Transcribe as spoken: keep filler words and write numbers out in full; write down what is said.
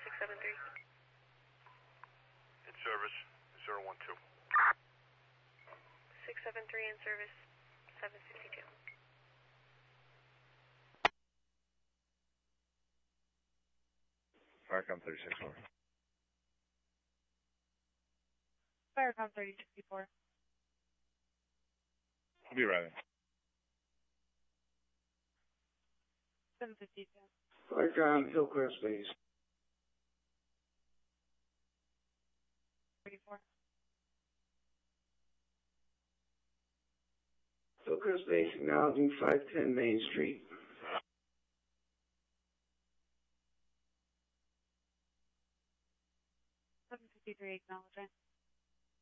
six seven three. In service, zero one two. six seven three in service, seven sixty-two. Firecom thirty-six four. Firecom thirty sixty-four. I'll be right in. seven fifty-two. Firecom Hillcrest Base. thirty-four. Hillcrest Base acknowledging five ten Main Street. seven fifty-three acknowledging.